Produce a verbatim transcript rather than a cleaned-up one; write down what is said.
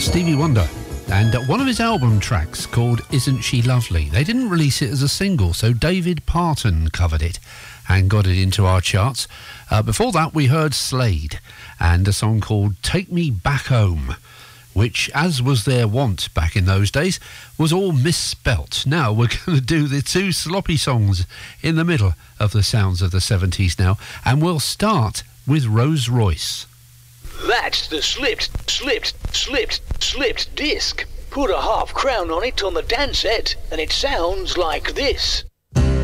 Stevie Wonder, and uh, one of his album tracks called Isn't She Lovely. They didn't release it as a single, so David Parton covered it and got it into our charts. Uh, before that, we heard Slade and a song called Take Me Back Home, which, as was their wont back in those days, was all misspelt. Now we're going to do the two sloppy songs in the middle of the sounds of the seventies now, and we'll start with Rose Royce. That's the slipped, slipped, slipped, slipped disc. Put a half crown on it on the dance set, and it sounds like this.